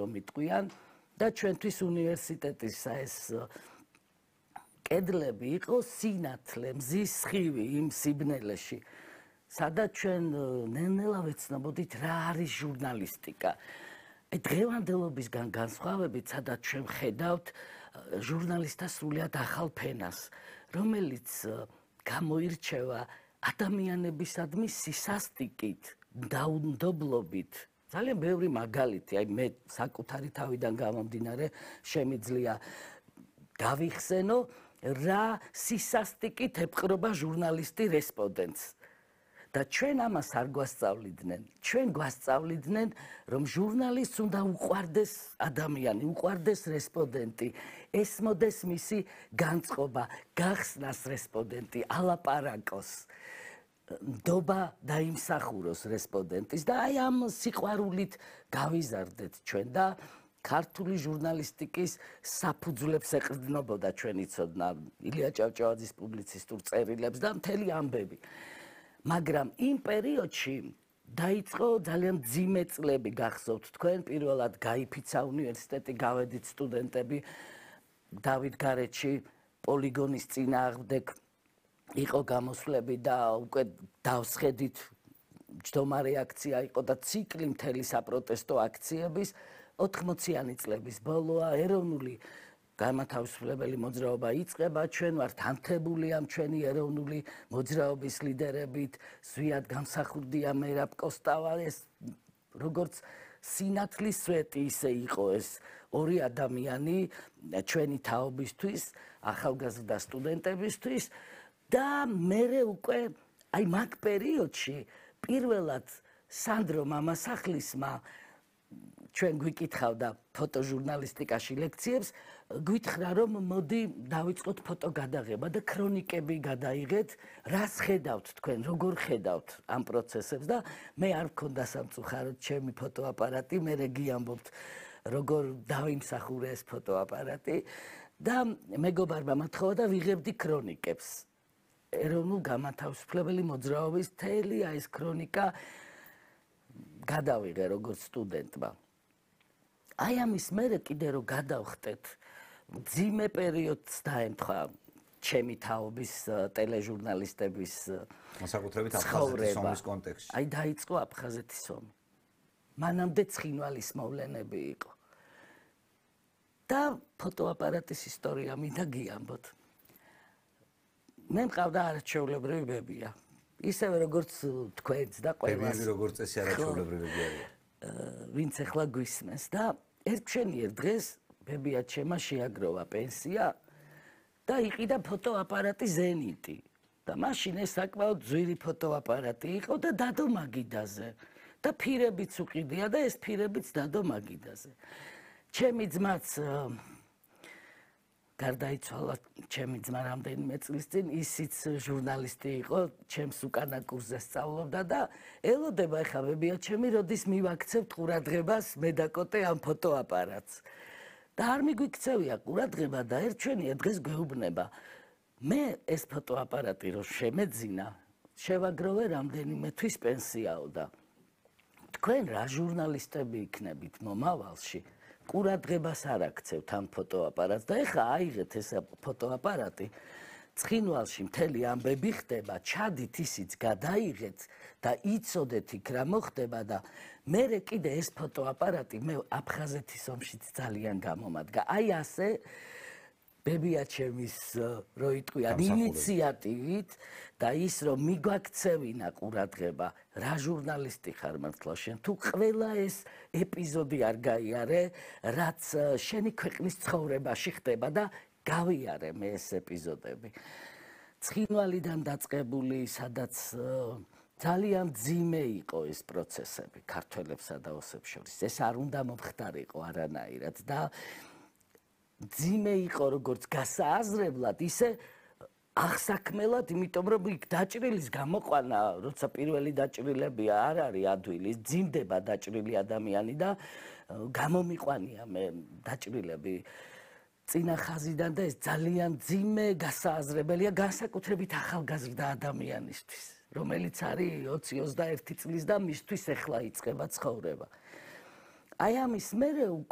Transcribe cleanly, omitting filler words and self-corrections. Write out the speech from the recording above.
რომ იტყვიან და ჩვენთვის უნივერსიტეტის ეს კედლები იყო სინათლე, მზის სხივი იმ სიბნელეში, სადაც ჩვენ ნელ-ნელა ვეცნობოდით რა არის ჟურნალისტიკა. დღევანდელობისგან განსხვავებით, სადაც ჩვენ ხედავთ ჟურნალისტთა სრულიად ახალ ფენას, რომელიც გამოირჩევა ადამიანებისადმი სისასტიკით, დაუნდობლობით. ძალიან ბევრი მაგალითი, აი მე საკუთარი თავიდან გამომდინარე შემიძლია გავიხსენო, რა სისასტიკით ეპყრობა ჟურნალისტი რესპონდენტს. და ჩვენ ამას არ გვასწავლიდნენ. ჩვენ გვასწავლიდნენ, რომ ჟურნალისტს უნდა უყვარდეს ადამიანი, უყვარდეს რესპონდენტი, ესმოდეს მისი განწყობა, გახსნას რესპონდენტი, ალაპარაკოს, ნდობა დაიმსახუროს რესპონდენტის და აი ამ სიყვარულით გავიზარდეთ ჩვენ და ქართული ჟურნალისტიკის საფუძვლებს ეყრდნობოდა ჩვენი ცოდნა ილია ჭავჭავაძის პუბლიცისტურ წერილებს და მთელი ამბები. მაგრამ იმ პერიოდში დაიწყო ძალიან ძიმე წლები გახსოვთ თქვენ, პირველად გაიფიცა უნივერსიტეტი, გავედით სტუდენტები დავით გარეჯში პოლიგონის წინააღმდეგ იყო გამოსვლები და უკვე დავსხედით ჯდომარე აქცია იყო და ციკლი მთელი საპროტესტო აქციების 80-იანი წლების ბოლოა ეროვნული განმათავისუფლებელი მოძრაობა იწყება, ჩვენ ვართ ანთებული ამ ჩვენი ეროვნული მოძრაობის ლიდერებით, ზვიად გამსახურდია მერაბ კოსტავა, ეს როგორც სინათლის სვეტი ისე იყო ეს ორი ადამიანი ჩვენი თაობისთვის, ახალგაზრდა სტუდენტებისთვის და მერე უკვე აი მაგ პერიოდში პირველად სანდრო მამასახლისმა ჩვენ გვიკითხავდა ფოტოჟურნალისტიკაში ლექციებს, გვითხრა რომ მოდი დავიწყოთ ფოტოგადაღება და ქრონიკები გადაიღეთ, რას ხედავთ თქვენ, როგორ ხედავთ ამ პროცესებს და მე არ მქონდა სამწუხაროდ ჩემი ფოტოაპარატი, მე გიამბობთ როგორ დავიმსახურე ეს ფოტოაპარატი და მეგობარმა მათხოვა და ვიღებდი ქრონიკებს. ეროვნულ განმათავისუფლებელი მოძრაობის მთელი ეს ქრონიკა გადავიღე როგორც სტუდენტმა. აი ამის მერე კიდე რომ გადავხტეთ ძიმე პერიოდს დაემთხვა ჩემი თაობის ტელეჟურნალისტების განსაკუთრებით აფხაზეთის ომის კონტექსტში. აი დაიწყო აფხაზეთის ომი. მანამდე ცხინვალის მოვლენები იყო. და ფოტოაპარატის ისტორია მინდა გიამბოთ. მე მყავდა არაჩვეულებრივი ბებია. ისევე როგორც თქვენც და ყველას. ბებიები როგორც წესი არაჩვეულებრივები არიან. ვინც ახლა გვისმენს და ერთშენიერ დღეს ბებია ჩემმა შეაგროვა პენსია და იყიდა ფოტოაპარატი ზენიტი და მაშინ ეს საკმაოდ ძვირი ფოტოაპარატი იყო და დადო მაგიდაზე და ფირებიც უყიდია და ეს ფირებიც დადო მაგიდაზე. ჩემი ძმაც გარდაიცვალა ჩემი ძმა რამდენიმე წლის წინ, ისიც ჟურნალისტი იყო, ჩემს უკანა კურსზე სწავლობდა და ელოდება ეხლა ბებია ჩემი, როდის მივაქცევთ ყურადღებას მე დაკოტე ამ ფოტოაპარატს. და არ მიგვიქცევია ყურადღება და ერთშენიერ დღეს გვეუბნება. მე ეს ფოტოაპარატი რომ შემეძინა, შევაგროვე რამდენიმე თვის პენსიაო და თქვენ რა ჟურნალისტები იქნებით მომავალში? ყურადღებას არ აქცევთ ამ ფოტოაპარატს და ეხლა აიღეთ ეს ფოტოაპარატი, ცხინვალში მთელი ამბები ხდება, ჩადით ისიც გადაიღეთ და იცოდეთ იქ რა მოხდება და მერე კიდე ეს ფოტოაპარატი მე აფხაზეთის ომშიც ძალიან გამომადგა. აი ასე ბებია ჩემის რო იტყვიან ინიციატივით და ის რომ მიგვაქცევინა ყურადღება რა ჟურნალისტი ხარ მართლა შენ თუ ყველა ეს ეპიზოდი არ გაიარე რაც შენი ქვეყნის ცხოვრებაში ხდება და გავიარე მე ეს ეპიზოდები ცხინვალიდან დაწყებული სადაც ძალიან ძიმე იყო ეს პროცესები ქართველებსა და ოსებს შორის ეს არ უნდა მომხდარიყო არანაირად და ძიმე იყო როგორც გასააზრებლად, ისე აღსაქმელად, იმიტომ რომ იქ დაჭრილის გამოყვანა, როცა პირველი დაჭრილებია არ არის ადვილი, ძიმდება დაჭრილი ადამიანი და გამომიყვანია მე დაჭრილები წინა ხაზიდან და ეს ძალიან ძიმე გასააზრებელია განსაკუთრებით ახალგაზრდა ადამიანისთვის, რომელიც არის 20-21 წლის და მისთვის ეხლა იწყება ცხოვრება. აი ამის მერე